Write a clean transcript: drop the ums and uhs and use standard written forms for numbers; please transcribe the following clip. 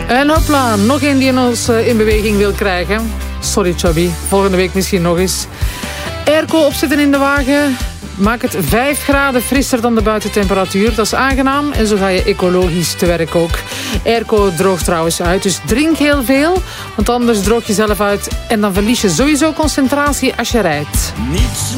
En hopla, nog één die ons in beweging wil krijgen. Sorry Chubby, volgende week misschien nog eens. Airco opzetten in de wagen. Maak het 5 graden frisser dan de buitentemperatuur. Dat is aangenaam en zo ga je ecologisch te werk ook. Airco droogt trouwens uit, dus drink heel veel. Want anders droog je zelf uit en dan verlies je sowieso concentratie als je rijdt. Niets